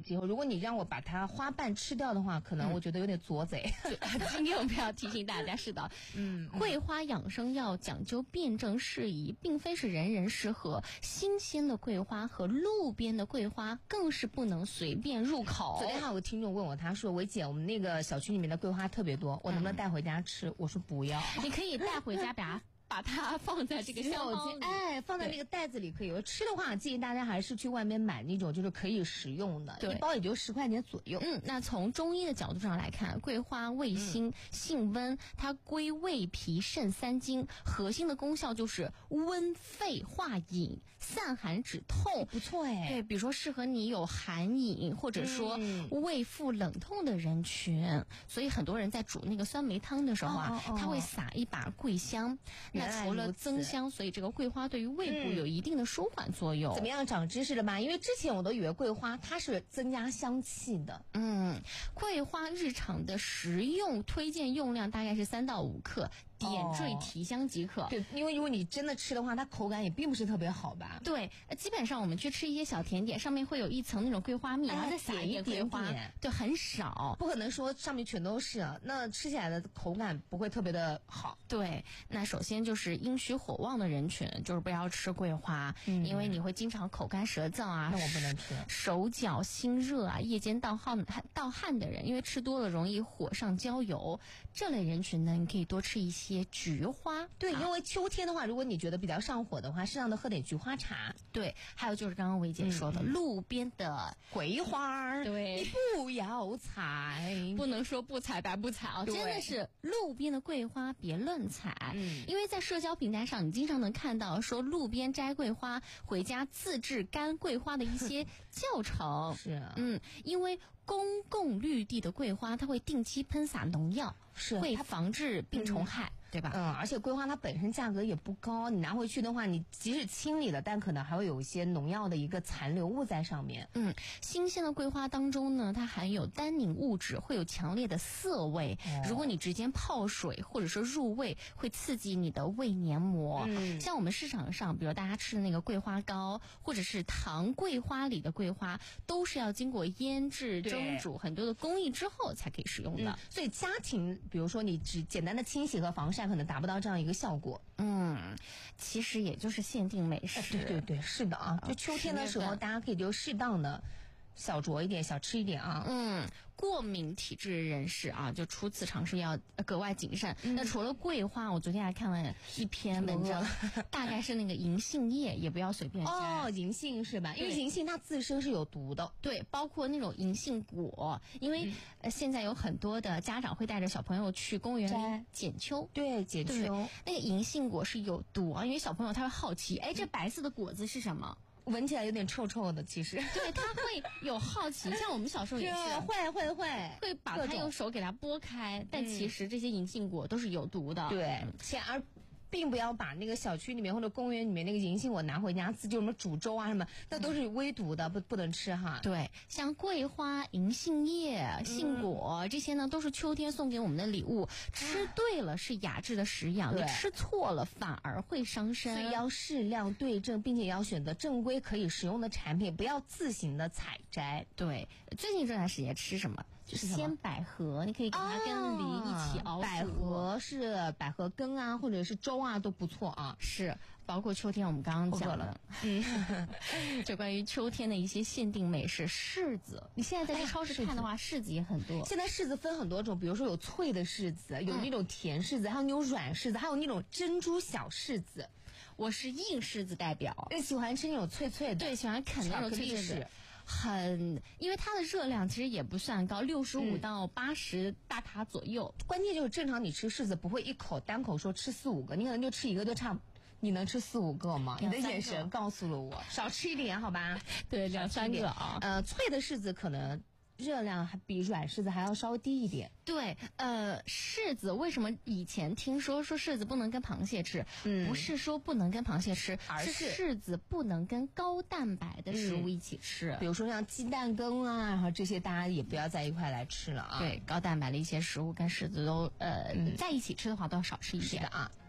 机会。如果你让我把它花瓣吃掉的话，可能我觉得有点作贼。 今天我们要提醒大家，是的，桂花养生要讲究辩证适宜，并非是人人适合。新鲜的桂花和路边的桂花更是不能随便入口。 昨天还有个听众问我，他说：“维姐，我们那个小区里面的桂花特别多，我能不能带回家吃？”我说不要。 你可以带回家把它放在这个香包里， 放在那个袋子里可以。吃的话，建议大家还是去外面买那种就是可以食用的，一包也就10块钱左右。 那从中医的角度上来看，桂花味辛，性温，它归胃脾肾3经，核心的功效就是温肺化饮、散寒止痛， 不错哎。 对，比如说适合你有寒饮或者说胃腹冷痛的人群，所以很多人在煮那个酸梅汤的时候他会撒一把桂香。那除了增香，所以这个桂花对于胃部有一定的舒缓作用。 怎么样，长知识了吧？因为之前我都以为桂花它是增加香气的。 桂花日常的食用推荐用量大概是3到5克。点缀提香即可。 对，因为如果你真的吃的话，它口感也并不是特别好吧？ 对，基本上我们去吃一些小甜点，上面会有一层那种桂花蜜，然后再撒一点桂花，对，很少， 不可能说上面全都是，那吃起来的口感不会特别的好。 对，那首先就是阴虚火旺的人群，就是不要吃桂花，因为你会经常口干舌燥啊， 那我不能吃。 手脚心热啊，夜间盗汗的人，因为吃多了容易火上浇油，这类人群呢，你可以多吃一些菊花。 对，因为秋天的话，如果你觉得比较上火的话，适当的喝点菊花茶。 对，还有就是刚刚维姐说的路边的桂花， 对， 你不要采， 不能说不采白不采啊，真的是路边的桂花别乱采。因为在社交平台上，你经常能看到说路边摘桂花回家自制干桂花的一些教程。 是啊， 因为公共绿地的桂花，它会定期喷洒农药，会防治病虫害。对吧？ 而且桂花它本身价格也不高，你拿回去的话，你即使清理了，但可能还会有一些农药的一个残留物在上面。 新鲜的桂花当中呢，它含有单宁物质，会有强烈的涩味。如果你直接泡水或者说入味，会刺激你的胃黏膜。像我们市场上，比如大家吃的那个桂花糕，或者是糖桂花里的桂花，都是要经过腌制、蒸煮很多的工艺之后才可以食用的。 所以家庭，比如说你只简单的清洗和防晒可能达不到这样一个效果。 其实也就是限定美食。 对，是的啊。就秋天的时候，大家可以就适当的小酌一点，小吃一点啊。 过敏体质人士啊，就初次尝试要格外谨慎。那除了桂花，我昨天还看了一篇文章，大概是那个银杏叶也不要随便摘。 银杏是吧？因为银杏它自身是有毒的。 对，包括那种银杏果，因为现在有很多的家长会带着小朋友去公园里捡秋。 对，捡秋。 那个银杏果是有毒啊，因为小朋友他会好奇，这白色的果子是什么？ 闻起来有点臭臭的，其实。 对，他会有好奇，像我们小时候也是，会把他用手给它剥开，但其实这些银杏果都是有毒的。 对，并不要把那个小区里面或者公园里面那个银杏果拿回家就什么煮粥啊什么，那都是微毒的，不能吃哈。 对，像桂花、银杏叶、杏果这些呢，都是秋天送给我们的礼物。吃对了是雅致的食养，你吃错了反而会伤身。 所以要适量对症，并且要选择正规可以食用的产品，不要自行的采摘。 对，最近这段时间吃什么？就是鲜百合，你可以给它跟梨一起熬。 百合是百合羹啊，或者是粥啊都不错啊。 是，包括秋天我们刚刚讲的，就关于秋天的一些限定美食，柿子。你现在在超市看的话，柿子也很多。 现在柿子分很多种，比如说有脆的柿子，有那种甜柿子，还有那种软柿子，还有那种珍珠小柿子。 我是硬柿子代表， 喜欢吃那种脆脆的， 对，喜欢啃那种脆脆的。因为它的热量其实也不算高，65到80大卡左右。 关键就是正常你吃柿子不会单口说吃4、5个，你可能就吃一个就差。你能吃4、5个吗？你的眼神告诉了我，少吃一点好吧？ 对，2、3个啊。 脆的柿子可能热量还比软柿子还要稍微低一点。 对，柿子为什么以前听说柿子不能跟螃蟹吃？不是说不能跟螃蟹吃，而是柿子不能跟高蛋白的食物一起吃。 比如说像鸡蛋羹啊，然后这些大家也不要在一块来吃了啊。 对，高蛋白的一些食物跟柿子都在一起吃的话，都要少吃一点的啊。